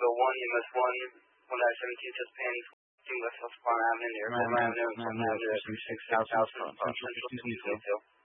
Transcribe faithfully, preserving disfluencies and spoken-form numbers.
Bill one, U M S one, one dash seventeen, says Payne, West West Farm Avenue, near Farm Avenue, and Farm Avenue, six six thousand, Central, Central,